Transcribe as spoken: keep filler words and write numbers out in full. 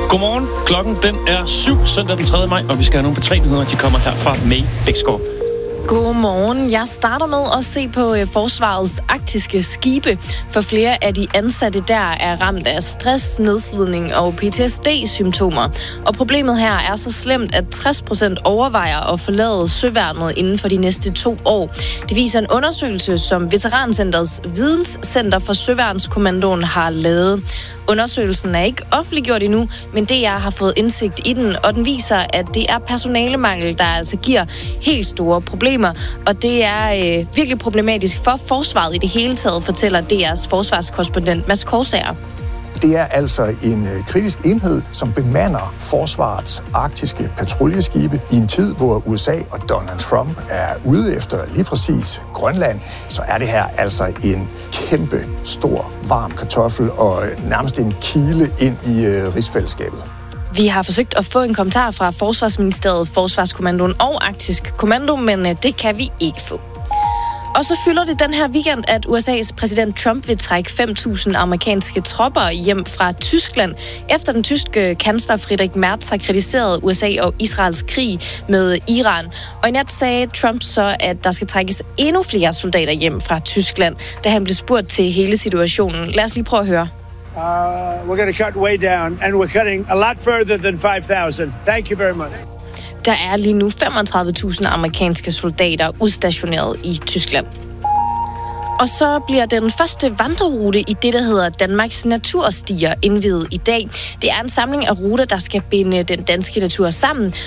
Godmorgen. Klokken den er syv søndag den tredje maj, og vi skal have nogle på tre nyheder. De kommer her fra May Bæksgaard. Godmorgen. Jeg starter med at se på forsvarets arktiske skibe, for flere af de ansatte der er ramt af stress, nedslidning og P T S D-symptomer. Og problemet her er så slemt, at tres procent overvejer at forlade søværnet inden for de næste to år. Det viser en undersøgelse, som Veterancenterets Videnscenter for Søværnskommandoen har lavet. Undersøgelsen er ikke offentliggjort endnu, men D R har fået indsigt i den, og den viser, at det er personalemangel, der altså giver helt store problemer. Og det er øh, virkelig problematisk for forsvaret i det hele taget, fortæller D R's forsvarskorrespondent Mads Korsager. Det er altså en kritisk enhed, som bemander forsvarets arktiske patruljeskibe i en tid, hvor U S A og Donald Trump er ude efter lige præcis Grønland. Så er det her altså en kæmpe, stor, varm kartoffel og nærmest en kile ind i øh, rigsfællesskabet. Vi har forsøgt at få en kommentar fra Forsvarsministeriet, Forsvarskommandoen og Arktisk Kommando, men øh, det kan vi ikke få. Og så fylder det den her weekend, at U S A's præsident Trump vil trække fem tusind amerikanske tropper hjem fra Tyskland, efter den tyske kansler Friedrich Merz har kritiseret U S A og Israels krig med Iran. Og i nat sagde Trump så, at der skal trækkes endnu flere soldater hjem fra Tyskland, da han blev spurgt til hele situationen. Lad os lige prøve at høre. Uh, we're going to cut way down, and we're cutting a lot further than five thousand. Thank you very much. Der er lige nu femogtredive tusind amerikanske soldater udstationeret i Tyskland. Og så bliver den første vandrerute i det, der hedder Danmarks Naturstier, indviet i dag. Det er en samling af ruter, der skal binde den danske natur sammen,